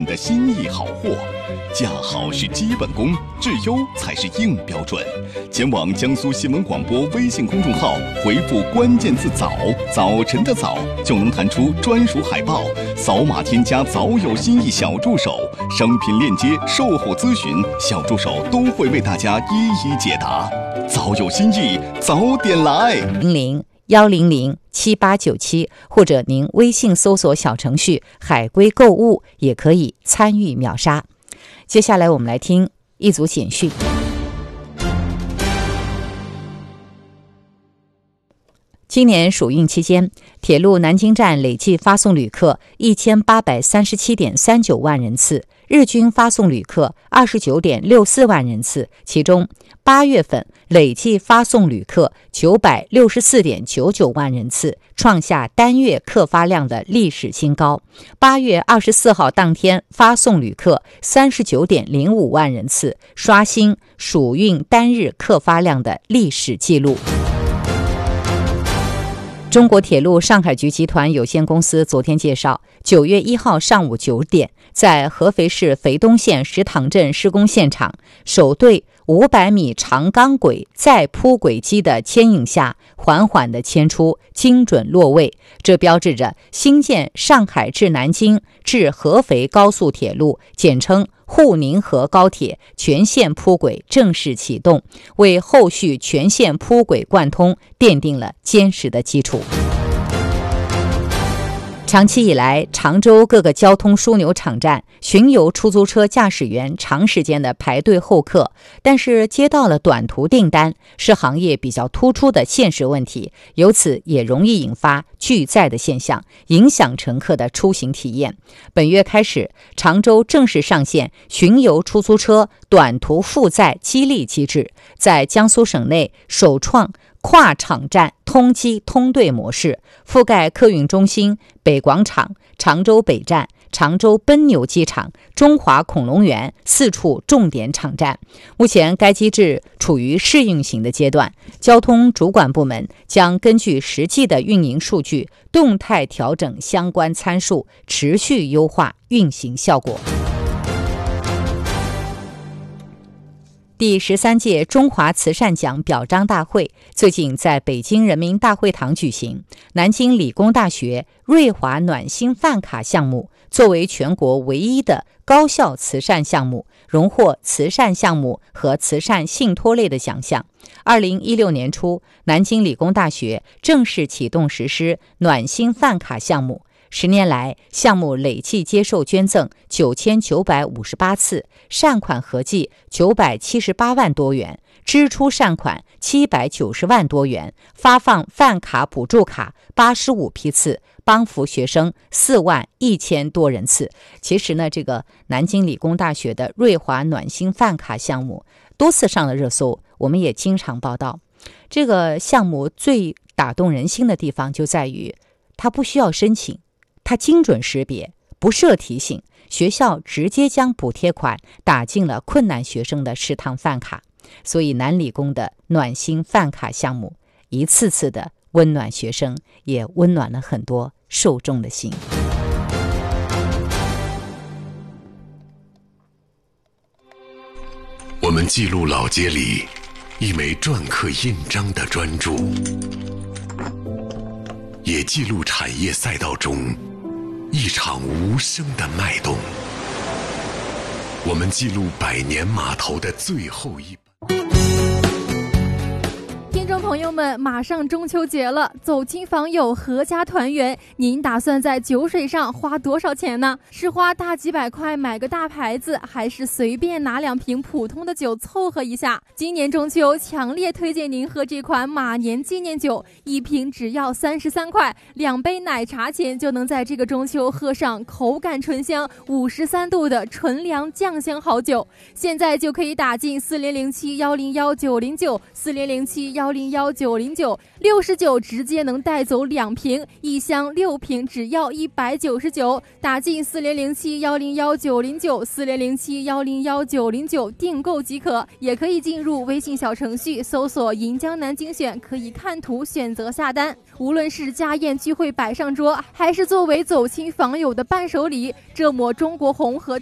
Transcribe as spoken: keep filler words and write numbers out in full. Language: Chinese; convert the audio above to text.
的心意好货，价好是基本功，质优才是硬标准。前往江苏新闻广播微信公众号，回复关键字早，早晨的早，就能弹出专属海报，扫码添加早有心意小助手，商品链接、售后咨询，小助手都会为大家一一解答。早有心意，早点来。 零零幺零零七八九七，或者您微信搜索小程序海龟购物也可以参与秒杀。接下来我们来听一组简讯。今年暑运期间，铁路南京站累计发送旅客一千八百三十七点三九万人次，日均发送旅客二十九点六四万人次，其中八月份累计发送旅客九百六十四点九九万人次，创下单月客发量的历史新高。八月二十四号当天发送旅客三十九点零五万人次，刷新暑运单日客发量的历史记录。中国铁路上海局集团有限公司昨天介绍，九月一号上午九点，在合肥市肥东县石塘镇施工现场，首对五百米长钢轨在铺轨机的牵引下，缓缓地牵出，精准落位。这标志着新建上海至南京至合肥高速铁路，简称沪宁合高铁全线铺轨正式启动，为后续全线铺轨贯通奠定了坚实的基础。长期以来，常州各个交通枢纽场站巡游出租车驾驶员长时间的排队候客，但是接到了短途订单，是行业比较突出的现实问题，由此也容易引发拒载的现象，影响乘客的出行体验。本月开始，常州正式上线巡游出租车短途负载激励机制，在江苏省内首创跨场站通机通兑模式，覆盖客运中心、北广场、常州北站、常州奔牛机场、中华恐龙园四处重点场站。目前该机制处于试运行的阶段，交通主管部门将根据实际的运营数据，动态调整相关参数，持续优化运行效果。第十三届中华慈善奖表彰大会最近在北京人民大会堂举行。南京理工大学瑞华暖心饭卡项目作为全国唯一的高校慈善项目，荣获慈善项目和慈善信托类的奖项。二零一六年初，南京理工大学正式启动实施暖心饭卡项目。十年来，项目累计接受捐赠九千九百五十八次，善款合计九百七十八万多元，支出善款七百九十万多元，发放饭卡补助卡八十五批次，帮扶学生四万一千多人次。其实呢，这个南京理工大学的瑞华暖心饭卡项目多次上了热搜，我们也经常报道。这个项目最打动人心的地方就在于，它不需要申请，它精准识别，不设提醒，学校直接将补贴款打进了困难学生的食堂饭卡。所以南理工的暖心饭卡项目一次次的温暖学生，也温暖了很多受众的心。 我们记录老街里一枚篆刻印章的专注，也记录产业赛道中一场无声的脉动。我们记录百年码头的最后一班。 听众朋友们，马上中秋节了，走亲访友，阖家团圆，您打算在酒水上花多少钱呢？是花大几百块买个大牌子，还是随便拿两瓶普通的酒凑合一下？今年中秋强烈推荐您喝这款马年纪念酒，一瓶只要三十三块，两杯奶茶钱就能在这个中秋喝上口感醇香、五十三度的纯粮酱香好酒。现在就可以打进四零零七幺零幺九零九四零零七幺零幺幺九零九，六十九直接能带走两瓶，一箱六瓶只要一百九十九。打进四零零七幺零幺九零九四零零七幺零幺九零九订购即可，也可以进入微信小程序搜索银江南精选，可以看图选择下单。无论是家宴聚会摆上桌，还是作为走亲访友的伴手礼，这抹中国红和